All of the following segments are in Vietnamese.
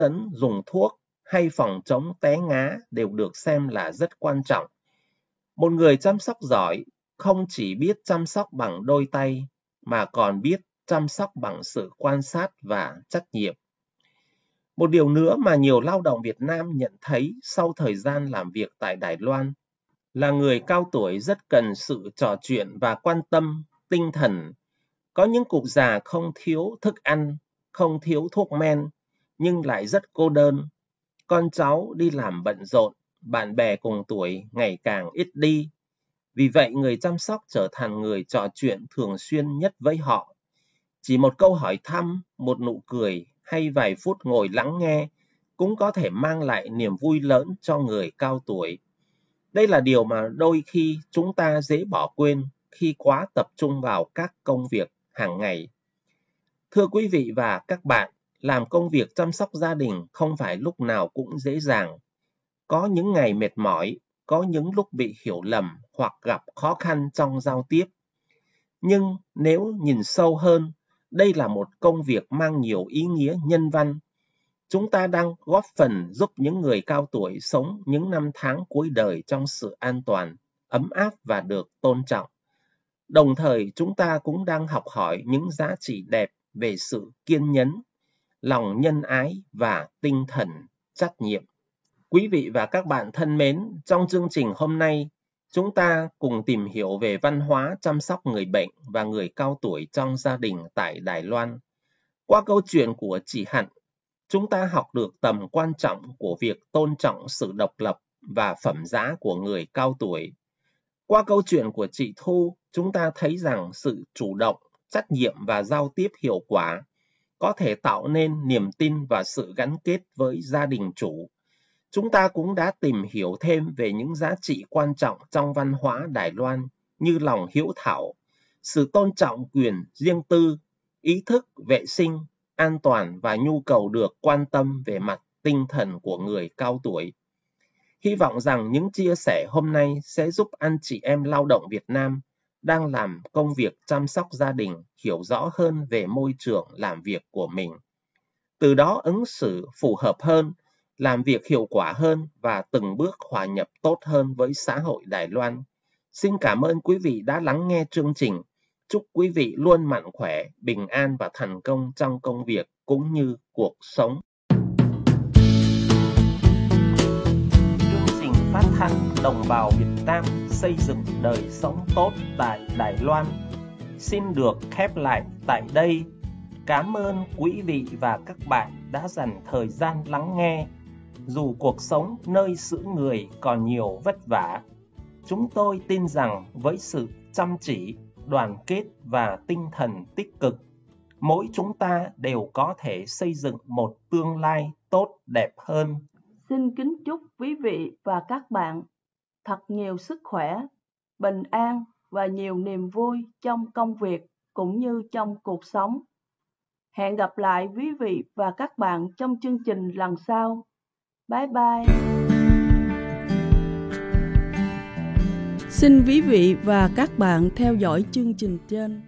tấn dùng thuốc hay phòng chống té ngã đều được xem là rất quan trọng. Một người chăm sóc giỏi không chỉ biết chăm sóc bằng đôi tay mà còn biết chăm sóc bằng sự quan sát và trách nhiệm. Một điều nữa mà nhiều lao động Việt Nam nhận thấy sau thời gian làm việc tại Đài Loan là người cao tuổi rất cần sự trò chuyện và quan tâm tinh thần. Có những cụ già không thiếu thức ăn, không thiếu thuốc men, nhưng lại rất cô đơn. Con cháu đi làm bận rộn, bạn bè cùng tuổi ngày càng ít đi. Vì vậy, người chăm sóc trở thành người trò chuyện thường xuyên nhất với họ. Chỉ một câu hỏi thăm, một nụ cười hay vài phút ngồi lắng nghe cũng có thể mang lại niềm vui lớn cho người cao tuổi. Đây là điều mà đôi khi chúng ta dễ bỏ quên khi quá tập trung vào các công việc hàng ngày. Thưa quý vị và các bạn, làm công việc chăm sóc gia đình không phải lúc nào cũng dễ dàng. Có những ngày mệt mỏi, có những lúc bị hiểu lầm hoặc gặp khó khăn trong giao tiếp. Nhưng nếu nhìn sâu hơn, đây là một công việc mang nhiều ý nghĩa nhân văn. Chúng ta đang góp phần giúp những người cao tuổi sống những năm tháng cuối đời trong sự an toàn, ấm áp và được tôn trọng. Đồng thời, chúng ta cũng đang học hỏi những giá trị đẹp về sự kiên nhẫn, lòng nhân ái và tinh thần trách nhiệm. Quý vị và các bạn thân mến, trong chương trình hôm nay, chúng ta cùng tìm hiểu về văn hóa chăm sóc người bệnh và người cao tuổi trong gia đình tại Đài Loan. Qua câu chuyện của chị Hạnh, chúng ta học được tầm quan trọng của việc tôn trọng sự độc lập và phẩm giá của người cao tuổi. Qua câu chuyện của chị Thu, chúng ta thấy rằng sự chủ động, trách nhiệm và giao tiếp hiệu quả có thể tạo nên niềm tin và sự gắn kết với gia đình chủ. Chúng ta cũng đã tìm hiểu thêm về những giá trị quan trọng trong văn hóa Đài Loan như lòng hiếu thảo, sự tôn trọng quyền riêng tư, ý thức vệ sinh, an toàn và nhu cầu được quan tâm về mặt tinh thần của người cao tuổi. Hy vọng rằng những chia sẻ hôm nay sẽ giúp anh chị em lao động Việt Nam đang làm công việc chăm sóc gia đình hiểu rõ hơn về môi trường làm việc của mình. Từ đó ứng xử phù hợp hơn, làm việc hiệu quả hơn và từng bước hòa nhập tốt hơn với xã hội Đài Loan. Xin cảm ơn quý vị đã lắng nghe chương trình. Chúc quý vị luôn mạnh khỏe, bình an và thành công trong công việc cũng như cuộc sống. Chương trình phát thanh Đồng bào Việt Nam xây dựng đời sống tốt tại Đài Loan xin được khép lại tại đây. Cảm ơn quý vị và các bạn đã dành thời gian lắng nghe. Dù cuộc sống nơi xứ người còn nhiều vất vả, chúng tôi tin rằng với sự chăm chỉ, đoàn kết và tinh thần tích cực, mỗi chúng ta đều có thể xây dựng một tương lai tốt đẹp hơn. Xin kính chúc quý vị và các bạn thật nhiều sức khỏe, bình an và nhiều niềm vui trong công việc cũng như trong cuộc sống. Hẹn gặp lại quý vị và các bạn trong chương trình lần sau. Bye bye. Xin quý vị và các bạn theo dõi chương trình trên.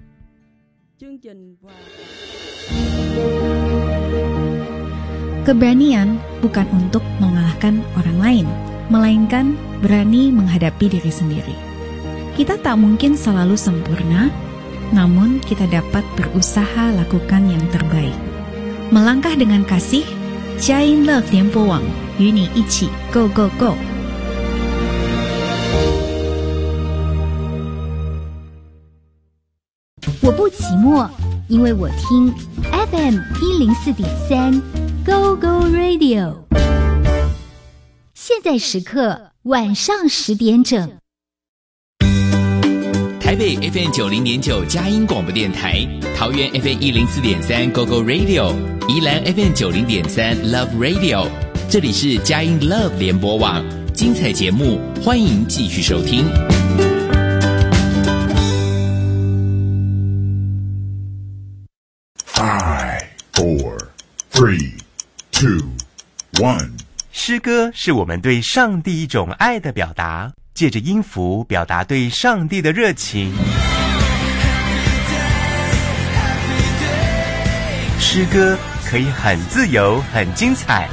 Keberanian bukan untuk mengalahkan orang lain, melainkan berani menghadapi diri sendiri. Kita tak mungkin selalu sempurna, namun kita dapat berusaha lakukan yang terbaik. Melangkah dengan kasih, Jiayin Love 联播网与你一起 Go Go Go。我不寂寞，因为我听 FM 104.3 Go Go Radio。现在时刻晚上10点整。 台北 FM 90.9佳音广播电台，桃园 FM 104.3 Go Go Radio， 宜兰 FM 90.3 Love Radio。这里是佳音 Love 联播网，精彩节目欢迎继续收听。 5, 4, 3, 2, 1。 诗歌是我们对上帝一种爱的表达，借着音符表达对上帝的热情。诗歌可以很自由、很精彩。